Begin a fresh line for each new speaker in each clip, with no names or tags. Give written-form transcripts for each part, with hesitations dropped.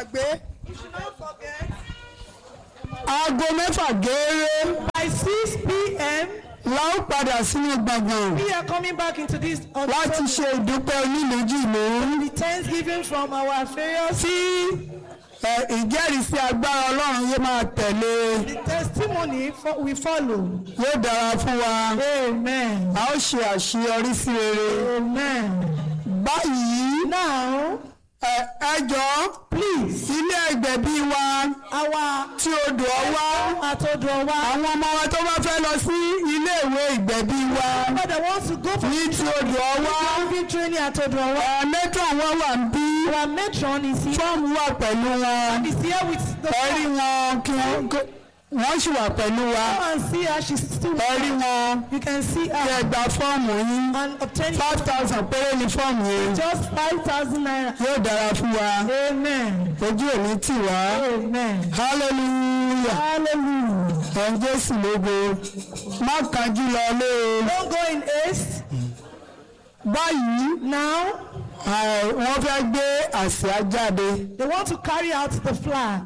gbàgbé.
You should not forget.
Aago mẹ́fà gééré.
By 6 p.m.
La ó padà sínú gbọ̀ngàn.
we are coming back into this
láti ṣe ìdúpẹ́ onílùú-jìlú.
the thanksgiving from our various.
tí ìjẹ́rìísí agbára Ọlọ́run yóò máa tẹ̀lé.
The testimony we follow.
Yóò dára fún wa.
Amen.
A ó ṣe àṣeyọrí sí rere.
Amen.
Báyìí.
Now.
Ẹ jọ̀ọ́.
Please.
Ilé ẹgbẹ̀bí wa.
Our.
Tí odò ọwá.
Àtòdò ọwá.
Àwọn ọmọ wa tó bá fẹ́ lọ sí ilé ìwé ìgbẹ̀bí wa.
But they want to go for.
Ní ti odò ọwá.
Driving training àtòdò ọwá.
Matron wọn wà ń bí.
Our matron is here.
Fọ́ọ̀mù wà pẹ̀lú wọn.
And is here with the.
Ẹ rí wọn kí wọ́n sì wà pẹ̀lú wa.
Come and see her, she's still.
Ẹ rí wọn.
You can see her.
Ẹ gba fọ́ọ̀mù yín.
And obtain
5,000 péré ni fọ́ọ̀mù yín.
just 5,000 naira.
Yóò dára fún wa.
Amen.
Ojú òní tì wá.
Amen.
Hallelujah.
Hallelujah.
Ẹ̀ ń Jésù lógo. Má kájú lọ lé o.
Don't go in haste.
Báyìí.
Now.
Wọ́n fẹ́ gbé àsíá jáde.
They want to carry out the flag.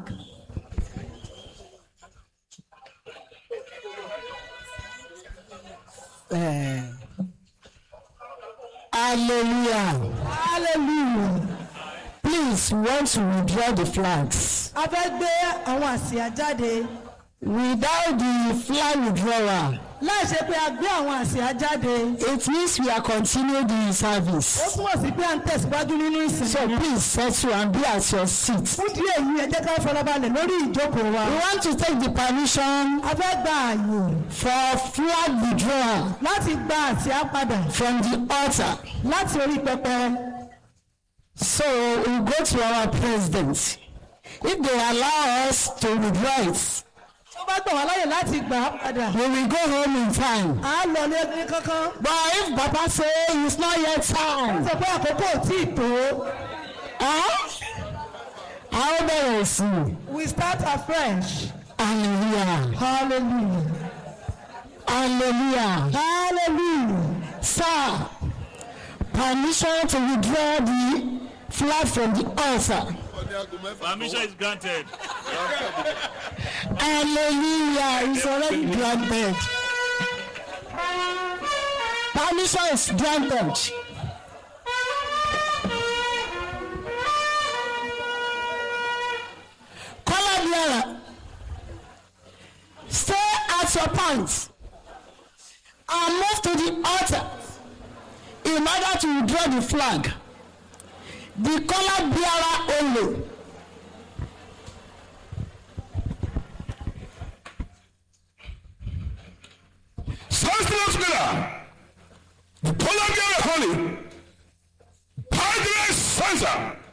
Hallelujah.
Hallelujah.
Please, we want to withdraw the flags.
A fẹ́ gbé àwọn àsíá jáde.
Without the flag withdrawal,
láìṣe pé a gbé àwọn àsíá jáde.
it means we are continuing the service.
Ó túmọ̀ sí pé à ń tẹ̀síwájú nínú ìsìn.
So please settle and be at your seat.
Fún díẹ̀ yìí ẹ jẹ́ ká fọlábalẹ̀ lórí ìjókòó wa.
We want to take the permission
A fẹ́ gba ààyè
for flag withdrawal
láti gba àsíá padà
from the altar.
láti orí pẹpẹ.
So we go to our president. If they allow us to withdraw it,
Tó bá gbà wá láyè láti gbà á padà.
we will go home in time.
À á lọ ní kankan.
But if Papa say it's not yet time,
Wọ́n sọ pé àkókò ò tí ì tó.
how bẹ̀rẹ̀ sí?
We start afresh.
Hallelujah.
Hallelujah.
Hallelujah.
Hallelujah.
Sir, permission to withdraw the flag from the altar.
Permission is granted.
Hallelujah. It's already granted. Permission is granted. Color bearer, stay at your point and move to the altar in order to withdraw the flag. The color bearer only.
The color bearer holy. Padre Sansa.